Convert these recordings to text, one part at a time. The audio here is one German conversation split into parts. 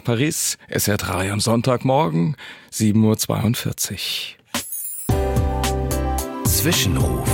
Paris, SR3 am Sonntagmorgen, 7:42 Uhr. Zwischenruf.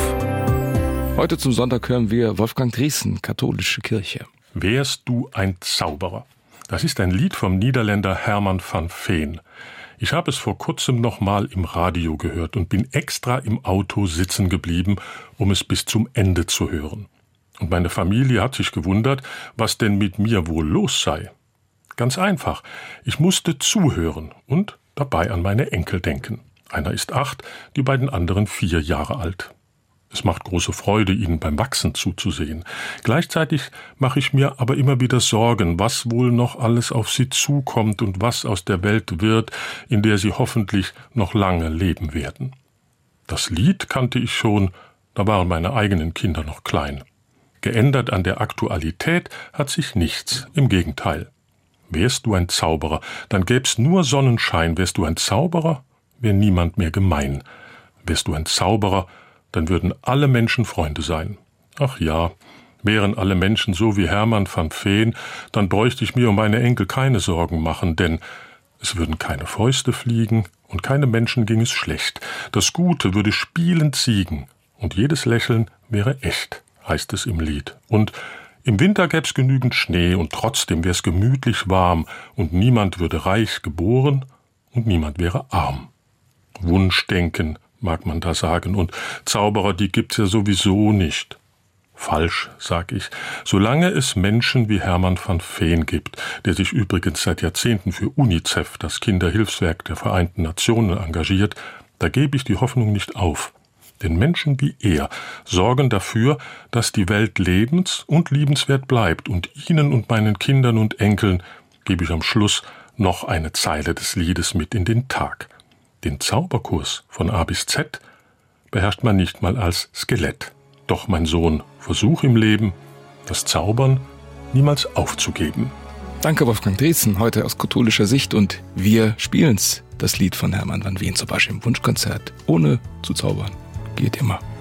Heute zum Sonntag hören wir Wolfgang Driessen, Katholische Kirche. Wärst du ein Zauberer? Das ist ein Lied vom Niederländer Herman van Veen. Ich habe es vor kurzem noch mal im Radio gehört und bin extra im Auto sitzen geblieben, um es bis zum Ende zu hören. Und meine Familie hat sich gewundert, was denn mit mir wohl los sei. Ganz einfach, ich musste zuhören und dabei an meine Enkel denken. Einer ist 8, die beiden anderen 4 Jahre alt. Es macht große Freude, ihnen beim Wachsen zuzusehen. Gleichzeitig mache ich mir aber immer wieder Sorgen, was wohl noch alles auf sie zukommt und was aus der Welt wird, in der sie hoffentlich noch lange leben werden. Das Lied kannte ich schon, da waren meine eigenen Kinder noch klein. Geändert an der Aktualität hat sich nichts, im Gegenteil. Wärst du ein Zauberer, dann gäb's nur Sonnenschein. Wärst du ein Zauberer, wär niemand mehr gemein. Wärst du ein Zauberer, dann würden alle Menschen Freunde sein. Ach ja, wären alle Menschen so wie Herman van Veen, dann bräuchte ich mir um meine Enkel keine Sorgen machen, denn es würden keine Fäuste fliegen und keine Menschen ging es schlecht. Das Gute würde spielend siegen und jedes Lächeln wäre echt, heißt es im Lied. Und im Winter gäb's genügend Schnee und trotzdem wär's gemütlich warm und niemand würde reich geboren und niemand wäre arm. Wunschdenken, mag man da sagen, und Zauberer, die gibt's ja sowieso nicht. Falsch, sag ich. Solange es Menschen wie Herman van Veen gibt, der sich übrigens seit Jahrzehnten für UNICEF, das Kinderhilfswerk der Vereinten Nationen, engagiert, da gebe ich die Hoffnung nicht auf. Denn Menschen wie er sorgen dafür, dass die Welt lebens- und liebenswert bleibt. Und Ihnen und meinen Kindern und Enkeln gebe ich am Schluss noch eine Zeile des Liedes mit in den Tag. Den Zauberkurs von A bis Z beherrscht man nicht mal als Skelett. Doch, mein Sohn, versuch im Leben, das Zaubern niemals aufzugeben. Danke, Wolfgang Driessen, heute aus katholischer Sicht. Und wir spielen's, das Lied von Herman van Veen, zum Beispiel im Wunschkonzert, ohne zu zaubern. Geht immer.